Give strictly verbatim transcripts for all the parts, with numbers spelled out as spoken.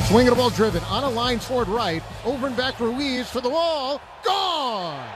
Swing of the ball driven on a line toward right. Over and back Ruiz for the wall. Gone!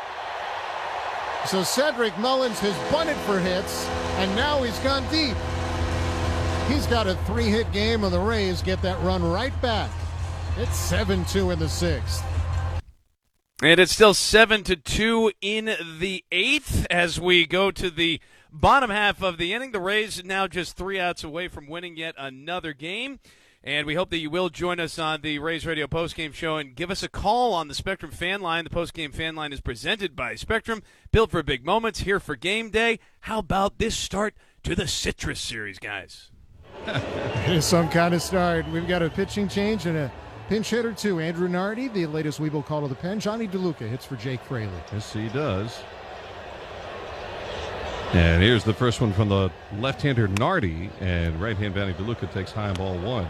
So Cedric Mullins has bunted for hits, and now he's gone deep. He's got a three-hit game, and the Rays get that run right back. It's seven two in the sixth. And it's still seven to two in the eighth as we go to the bottom half of the inning. The Rays now just three outs away from winning yet another game. And we hope that you will join us on the Rays Radio postgame show and give us a call on the Spectrum fan line. The postgame fan line is presented by Spectrum, built for big moments, here for game day. How about this start to the Citrus Series, guys? It is some kind of start. We've got a pitching change and a pinch hitter, too. Andrew Nardi, the latest Weeble call to the pen. Johnny DeLuca hits for Jake Fraley. Yes, he does. And here's the first one from the left-hander Nardi, and right-hand Johnny DeLuca takes high on ball one.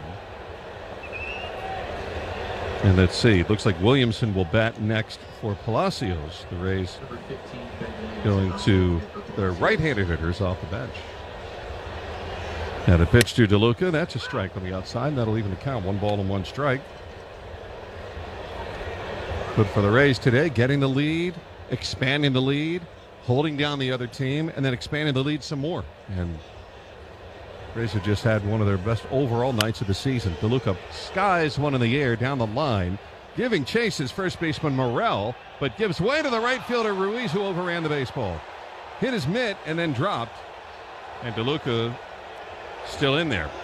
And let's see, it looks like Williamson will bat next for Palacios. The Rays going to their right-handed hitters off the bench. And a pitch to DeLuca. That's a strike on the outside, and that'll even the count. One ball and one strike. Good for the Rays today, getting the lead, expanding the lead, holding down the other team, and then expanding the lead some more. And Rays have just had one of their best overall nights of the season. DeLuca skies one in the air down the line, giving chase his first baseman Morel, but gives way to the right fielder Ruiz, who overran the baseball. Hit his mitt and then dropped, and DeLuca still in there.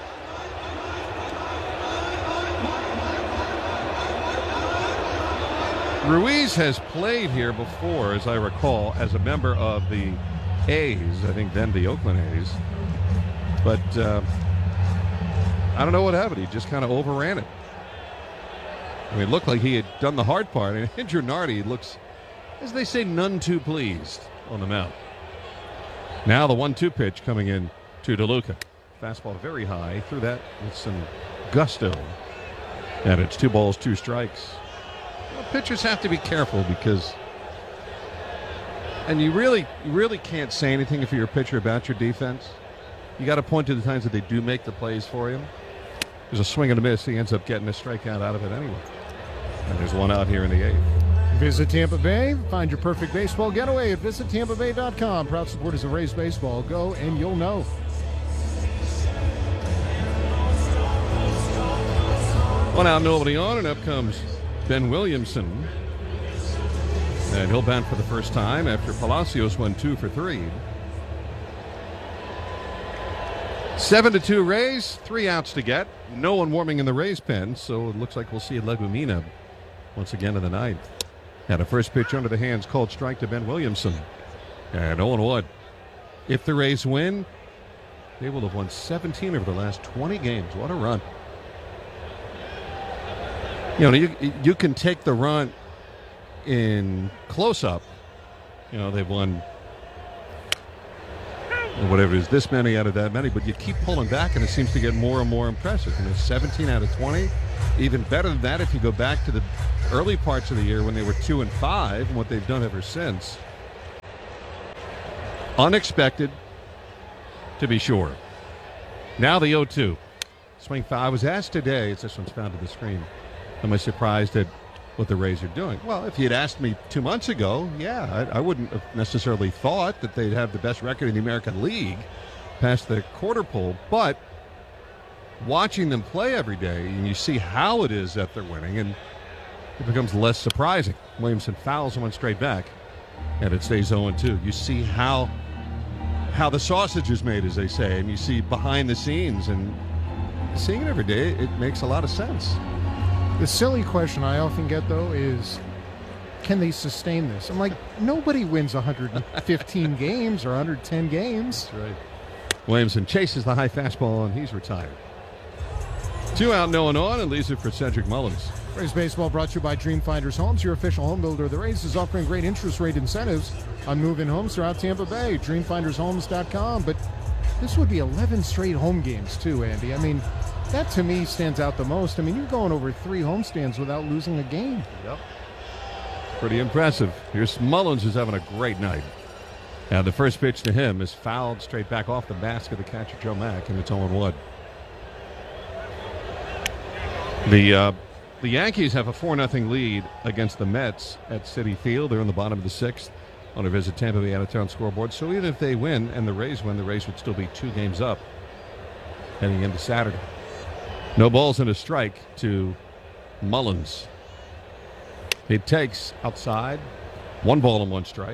Ruiz has played here before, as I recall, as a member of the A's, I think then the Oakland A's. But uh, I don't know what happened. He just kind of overran it. I mean, it looked like he had done the hard part. And Andrew Nardi looks, as they say, none too pleased on the mound. Now the one two pitch coming in to DeLuca. Fastball very high. Threw that with some gusto. And it's two balls, two strikes. Well, pitchers have to be careful because, and you really, you really can't say anything if you're a pitcher about your defense. You got to point to the times that they do make the plays for you. There's a swing and a miss. He ends up getting a strikeout out of it anyway. And there's one out here in the eighth. Visit Tampa Bay. Find your perfect baseball getaway at visit tampa bay dot com. Proud supporters of Rays baseball. Go and you'll know. One out, nobody on, and up comes Ben Williamson. And he'll bat for the first time after Palacios went two for three. Seven to two Rays, three outs to get. No one warming in the Rays pen, so it looks like we'll see Legumina once again in the ninth. And a first pitch under the hands called strike to Ben Williamson. And oh and one. If the Rays win, they will have won seventeen over the last twenty games. What a run. You know, you, you can take the run in close-up. You know, they've won whatever it is, this many out of that many, but you keep pulling back and it seems to get more and more impressive. And it's seventeen out of twenty. Even better than that if you go back to the early parts of the year when they were two and five and what they've done ever since. Unexpected, to be sure. Now the oh two. Swing foul. I was asked today, as this one's found to the screen, am I surprised at what the Rays are doing? Well, if you'd asked me two months ago, yeah, I, I wouldn't have necessarily thought that they'd have the best record in the American League past the quarter pole. But watching them play every day, and you see how it is that they're winning, and it becomes less surprising. Williamson fouls one straight back, and it stays oh and two. You see how how the sausage is made, as they say, and you see behind the scenes, and seeing it every day, it makes a lot of sense. The silly question I often get, though, is can they sustain this? I'm like, nobody wins one hundred fifteen games or one hundred ten games. That's right. Williamson chases the high fastball, and he's retired. Two out, no one on, and leaves it for Cedric Mullins. Rays Baseball brought to you by Dream Finders Homes, your official home builder. The Rays is offering great interest rate incentives on move-in homes throughout Tampa Bay. dream finders homes dot com. But this would be eleven straight home games, too, Andy. I mean, that to me stands out the most. I mean, you're going over three homestands without losing a game. Yep. Pretty impressive. Here's Mullins, who's having a great night. Now, the first pitch to him is fouled straight back off the basket of the catcher, Joe Mack, and it's oh and one. The uh, the Yankees have a four nothing lead against the Mets at Citi Field. They're in the bottom of the sixth on a visit Tampa Bay out-of-town scoreboard. So even if they win and the Rays win, the Rays would still be two games up heading into Saturday. No balls and a strike to Mullins. He takes outside. One ball and one strike.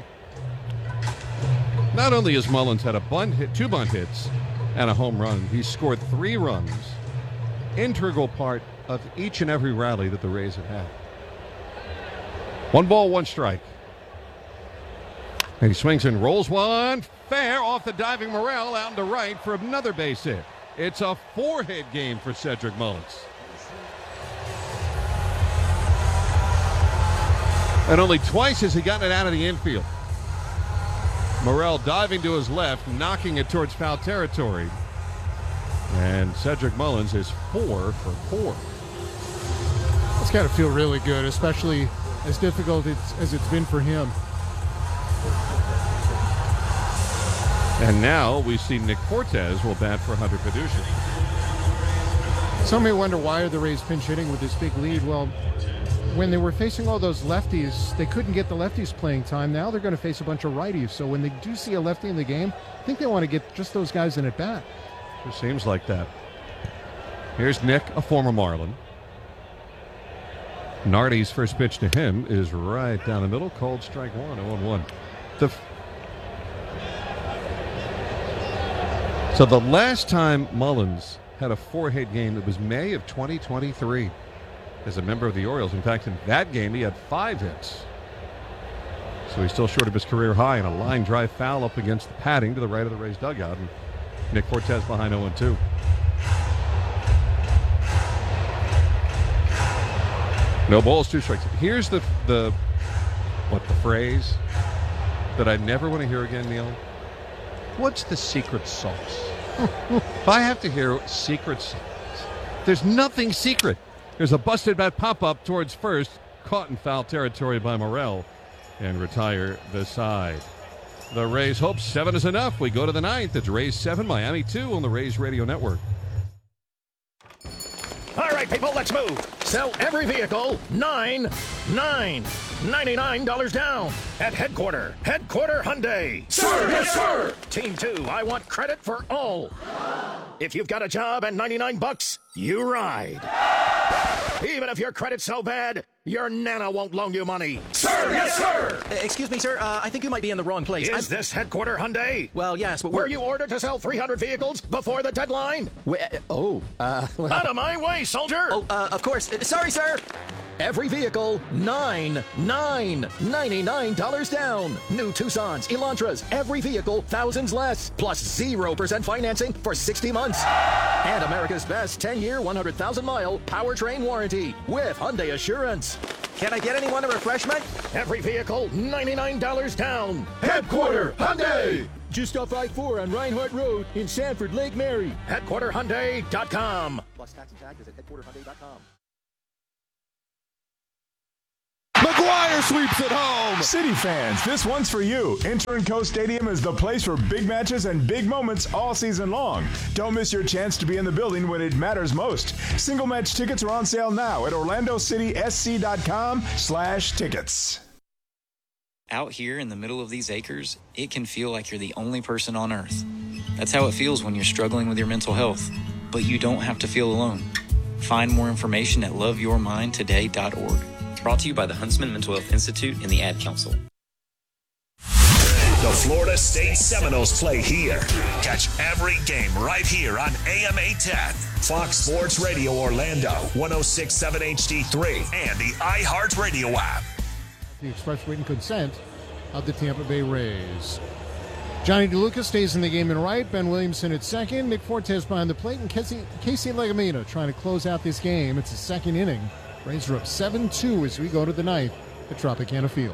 Not only has Mullins had a bunt hit, two bunt hits and a home run, he's scored three runs, integral part of each and every rally that the Rays have had. One ball, one strike. And he swings and rolls one. Fair off the diving Morel out to right for another base hit. It's a four-hit game for Cedric Mullins. And only twice has he gotten it out of the infield. Morel diving to his left, knocking it towards foul territory. And Cedric Mullins is four for four. It's got to feel really good, especially as difficult it's, as it's been for him. And now we see Nick Fortes will bat for Hunter Fiducia. Some may wonder, why are the Rays pinch hitting with this big lead? Well, when they were facing all those lefties, they couldn't get the lefties playing time. Now they're going to face a bunch of righties. So when they do see a lefty in the game, I think they want to get just those guys in at bat. It seems like that. Here's Nick, a former Marlin. Nardi's first pitch to him is right down the middle. Cold strike one, oh and one. The So the last time Mullins had a four-hit game, it was May of twenty twenty-three as a member of the Orioles. In fact, in that game, he had five hits. So he's still short of his career high, and a line drive foul up against the padding to the right of the Rays dugout. And Nick Fortes behind oh and two. No balls, two strikes. Here's the, the what, the phrase that I never want to hear again, Neil. What's the secret sauce? If I have to hear secret sauce, there's nothing secret. There's a busted bat pop-up towards first, caught in foul territory by Morel, and retire the side. The Rays hope seven is enough. We go to the ninth. It's Rays seven, Miami two on the Rays Radio Network. All right, people, let's move. Sell every vehicle, nine, nine, ninety-nine dollars down at Headquarter. Headquarter Hyundai. Sir, yes, sir. Team two, I want credit for all. If you've got a job and ninety-nine bucks, you ride. Even if your credit's so bad, your nana won't loan you money. Sir, yes, sir. Uh, excuse me, sir. Uh, I think you might be in the wrong place. Is I'm... this Headquarter Hyundai? Well, yes, but Were we're... you ordered to sell three hundred vehicles before the deadline? We, uh, oh, uh... Well... Out of my way, soldier! Oh, uh, of course. Uh, sorry, sir. Every vehicle, nine, nine, ninety-nine dollars down. New Tucsons, Elantras, every vehicle, thousands less, plus zero percent financing for sixty months. And America's best ten-year, one hundred thousand mile powertrain warranty with Hyundai Assurance. Can I get anyone a refreshment? Every vehicle, ninety-nine dollars down. Headquarter Hyundai. Just off I four on Reinhardt Road in Sanford, Lake Mary. Headquarter Hyundai dot com. Plus tax and tag, visit headquarter hyundai dot com. McGuire sweeps it home. City fans, this one's for you. Inter and Co Stadium is the place for big matches and big moments all season long. Don't miss your chance to be in the building when it matters most. Single match tickets are on sale now at orlando city s c dot com slash tickets. Out here in the middle of these acres, it can feel like you're the only person on earth. That's how it feels when you're struggling with your mental health. But you don't have to feel alone. Find more information at love your mind today dot org. Brought to you by the Huntsman Mental Health Institute and the Ad Council. The Florida State Seminoles play here. Catch every game right here on A M eight ten, Fox Sports Radio Orlando, one oh six point seven H D three, and the iHeartRadio app. The express written consent of the Tampa Bay Rays. Johnny DeLuca stays in the game in right. Ben Williamson at second. Nick Fortes behind the plate. And Casey, Casey Legumina trying to close out this game. It's the second inning. Rays are up seven two as we go to the ninth at Tropicana Field.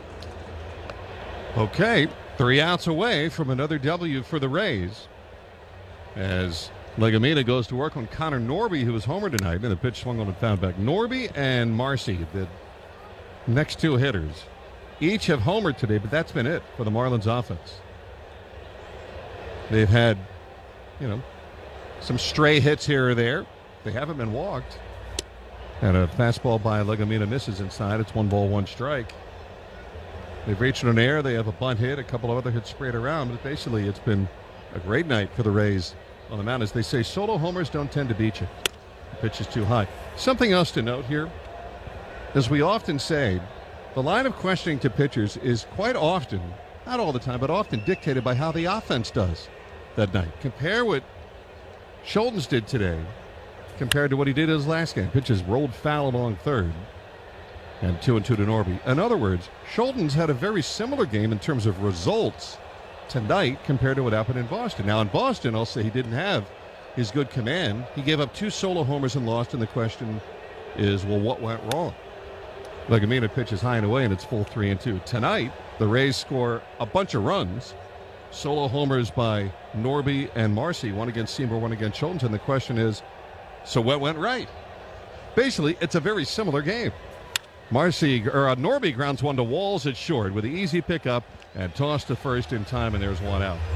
Okay, three outs away from another W for the Rays as Legumina goes to work on Connor Norby, who was homer tonight, and the pitch swung on and found back. Norby and Marcy, the next two hitters, each have homered today, but that's been it for the Marlins offense. They've had, you know, some stray hits here or there. They haven't been walked. And a fastball by Legumina misses inside. It's one ball, one strike. They've reached an air. They have a bunt hit, a couple of other hits sprayed around. But basically, it's been a great night for the Rays on the mound. As they say, solo homers don't tend to beat you. The pitch is too high. Something else to note here, as we often say, the line of questioning to pitchers is quite often, not all the time, but often dictated by how the offense does that night. Compare what Schultz did today compared to what he did his last game. Pitches rolled foul along third. And two and two to Norby. In other words, Schultz had a very similar game in terms of results tonight compared to what happened in Boston. Now, in Boston, I'll say he didn't have his good command. He gave up two solo homers and lost, and the question is, well, what went wrong? Legumina pitches high and away, and it's full three and two. Tonight, the Rays score a bunch of runs. Solo homers by Norby and Marcy, one against Seymour, one against Schultz, and the question is, so what went right? Basically, it's a very similar game. Marcy or uh, Norby grounds one to Walls at short with the easy pickup and toss to first in time, and there's one out.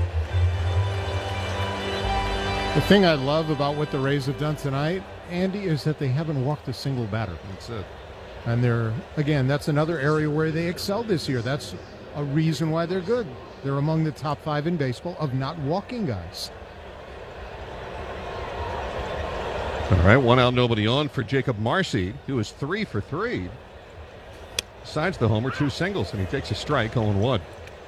The thing I love about what the Rays have done tonight, Andy, is that they haven't walked a single batter. That's it. And they're, again, that's another area where they excelled this year. That's a reason why they're good. They're among the top five in baseball of not walking guys. All right, one out, nobody on for Jacob Marcy, who is three for three. Besides the homer, two singles, and he takes a strike, oh and one.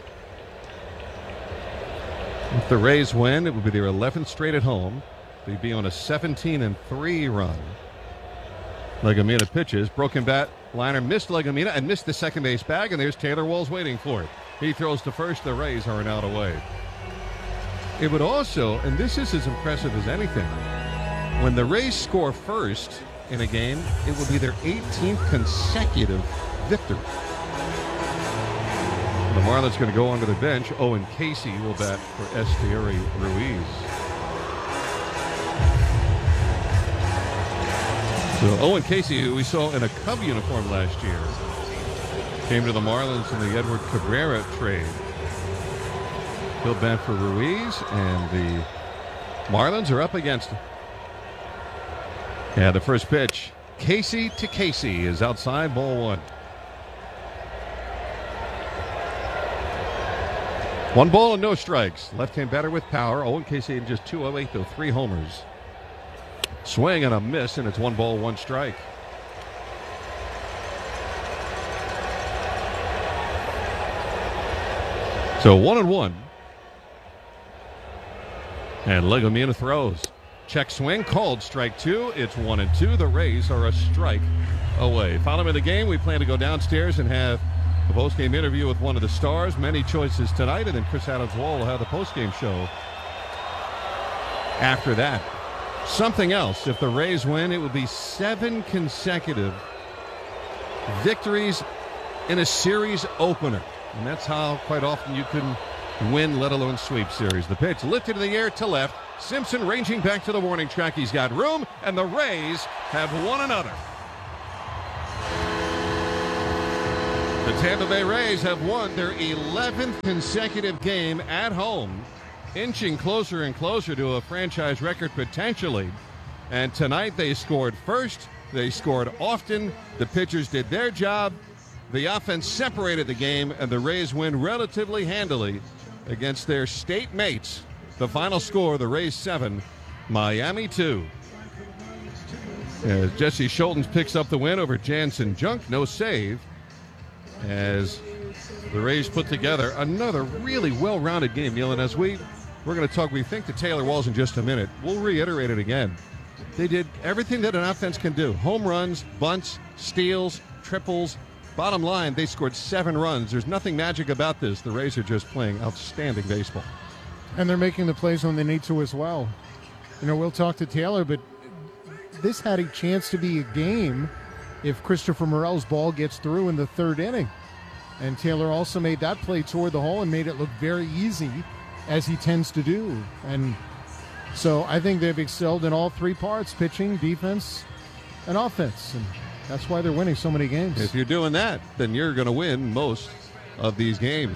If the Rays win, it would be their eleventh straight at home. They'd be on a seventeen and three run. Legumina pitches, broken bat, liner missed Legumina and missed the second base bag, and there's Taylor Walls waiting for it. He throws to first, the Rays are an out away. It would also, and this is as impressive as anything, when the Rays score first in a game, it will be their eighteenth consecutive victory. The Marlins going to go onto the bench. Owen Casey will bat for Esteury Ruiz. So Owen Casey, who we saw in a Cub uniform last year, came to the Marlins in the Edward Cabrera trade. He'll bat for Ruiz, and the Marlins are up against him. Yeah, the first pitch, Casey to Casey, is outside, ball one. One ball and no strikes. Left-hand batter with power. Owen Casey in just two oh eight, though, three homers. Swing and a miss, and it's one ball, one strike. So one and one. And Legumina throws. Check swing, called strike two. It's one and two. The Rays are a strike away. Following the game, we plan to go downstairs and have a post-game interview with one of the stars. Many choices tonight, and then Chris Adams-Wall will have the post-game show after that. Something else, if the Rays win, it would be seven consecutive victories in a series opener. And that's how quite often you can win, let alone sweep series. The pitch lifted in the air to left. Simpson ranging back to the warning track. He's got room, and the Rays have won another. The Tampa Bay Rays have won their eleventh consecutive game at home, inching closer and closer to a franchise record potentially. And tonight they scored first. They scored often. The pitchers did their job. The offense separated the game, and the Rays win relatively handily against their state mates. The final score, the Rays seven, Miami two. As Jesse Schultz picks up the win over Jansen Junk, no save. As the Rays put together another really well-rounded game, Neil. And as we, we're going to talk, we think, to Taylor Walls in just a minute. We'll reiterate it again. They did everything that an offense can do. Home runs, bunts, steals, triples. Bottom line, they scored seven runs. There's nothing magic about this. The Rays are just playing outstanding baseball. And they're making the plays when they need to as well. You know, we'll talk to Taylor, but this had a chance to be a game if Christopher Morel's ball gets through in the third inning. And Taylor also made that play toward the hole and made it look very easy, as he tends to do. And so I think they've excelled in all three parts, pitching, defense, and offense. And that's why they're winning so many games. If you're doing that, then you're going to win most of these games.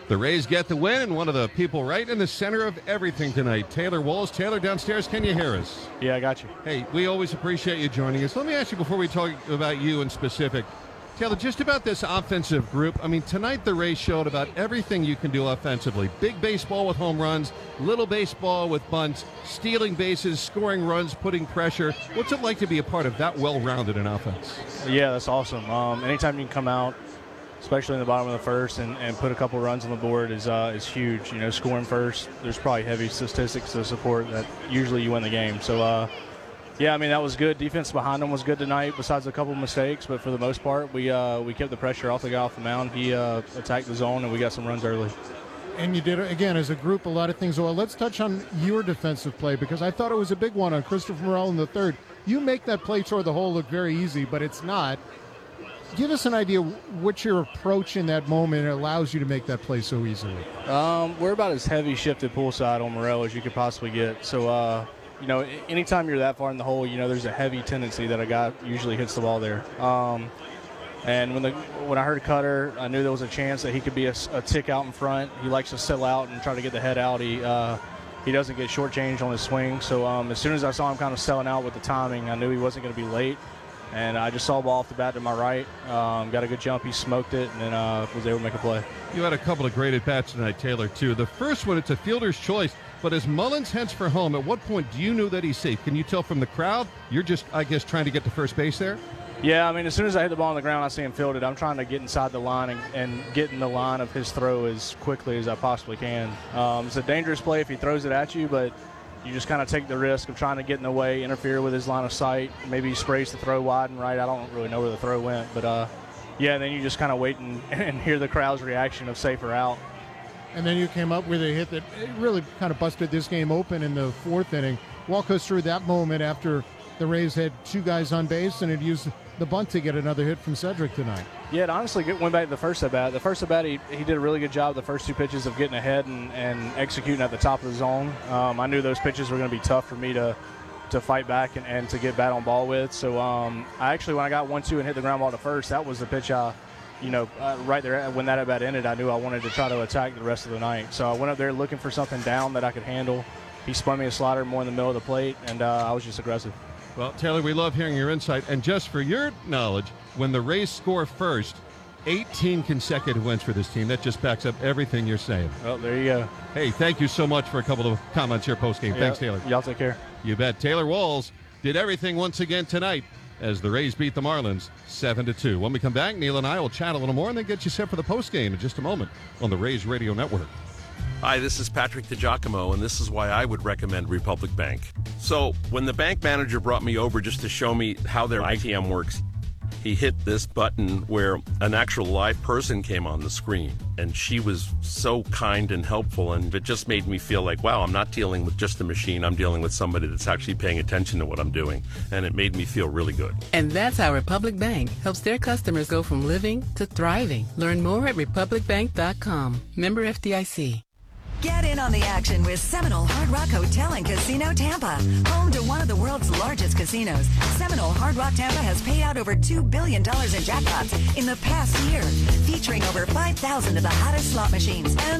The Rays get the win, and one of the people right in the center of everything tonight, Taylor Walls. Taylor, downstairs, can you hear us? Yeah, I got you. Hey, we always appreciate you joining us. Let me ask you before we talk about you in specific, Taylor, just about this offensive group. I mean, tonight the Rays showed about everything you can do offensively. Big baseball with home runs, little baseball with bunts, stealing bases, scoring runs, putting pressure. What's it like to be a part of that well-rounded an offense? Yeah, that's awesome. Um, anytime you can come out, especially in the bottom of the first, and, and put a couple runs on the board is uh, is huge. You know, scoring first, there's probably heavy statistics to support that usually you win the game. So, uh, yeah, I mean, that was good. Defense behind them was good tonight, besides a couple mistakes. But for the most part, we uh, we kept the pressure off the guy off the mound. He uh, attacked the zone, and we got some runs early. And you did, again, as a group, a lot of things. Well, let's touch on your defensive play, because I thought it was a big one on Christopher Morel in the third. You make that play toward the hole look very easy, but it's not. Give us an idea what your approach in that moment allows you to make that play so easily. Um, we're about as heavy shifted pull side on Morel as you could possibly get. So, uh, you know, anytime you're that far in the hole, you know, there's a heavy tendency that a guy usually hits the ball there. Um, and when the when I heard Cutter, I knew there was a chance that he could be a, a tick out in front. He likes to settle out and try to get the head out. He uh, he doesn't get shortchanged on his swing. So um, as soon as I saw him kind of selling out with the timing, I knew he wasn't going to be late. And I just saw the ball off the bat to my right. Um, got a good jump. He smoked it, and then uh, was able to make a play. You had a couple of great at-bats tonight, Taylor, too. The first one, it's a fielder's choice. But as Mullins heads for home, at what point do you know that he's safe? Can you tell from the crowd? You're just, I guess, trying to get to first base there? Yeah, I mean, as soon as I hit the ball on the ground, I see him fielded. I'm trying to get inside the line and, and get in the line of his throw as quickly as I possibly can. Um, it's a dangerous play if he throws it at you, but you just kind of take the risk of trying to get in the way, interfere with his line of sight. Maybe he sprays the throw wide and right. I don't really know where the throw went. But, uh, yeah, then you just kind of wait and, and hear the crowd's reaction of safe or out. And then you came up with a hit that really kind of busted this game open in the fourth inning. Walk us through that moment after the Rays had two guys on base and had used the bunt to get another hit from Cedric tonight. Yeah, it honestly went back to the first at-bat. The first at-bat, he, he did a really good job the first two pitches of getting ahead and, and executing at the top of the zone. Um, I knew those pitches were going to be tough for me to to fight back and, and to get bat on ball with. So um, I actually, when I got one two and hit the ground ball to first, that was the pitch I, you know, uh, right there when that at-bat ended, I knew I wanted to try to attack the rest of the night. So I went up there looking for something down that I could handle. He spun me a slider more in the middle of the plate, and uh, I was just aggressive. Well, Taylor, we love hearing your insight. And just for your knowledge, when the Rays score first, eighteen consecutive wins for this team. That just backs up everything you're saying. Well, there you go. Hey, thank you so much for a couple of comments here post-game. Yep. Thanks, Taylor. Y'all take care. You bet. Taylor Walls did everything once again tonight as the Rays beat the Marlins seven to two. When we come back, Neil and I will chat a little more and then get you set for the postgame in just a moment on the Rays Radio Network. Hi, this is Patrick DiGiacomo, and this is why I would recommend Republic Bank. So, when the bank manager brought me over just to show me how their I T M works, he hit this button where an actual live person came on the screen, and she was so kind and helpful, and it just made me feel like, wow, I'm not dealing with just a machine, I'm dealing with somebody that's actually paying attention to what I'm doing, and it made me feel really good. And that's how Republic Bank helps their customers go from living to thriving. Learn more at republic bank dot com. Member F D I C. Get in on the action with Seminole Hard Rock Hotel and Casino Tampa. Home to one of the world's largest casinos, Seminole Hard Rock Tampa has paid out over two billion dollars in jackpots in the past year, featuring over five thousand of the hottest slot machines and